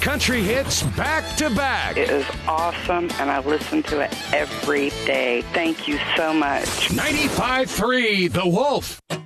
country hits back to back. It is awesome, and I listen to it every day. Thank you so much. 95.3 The Wolf.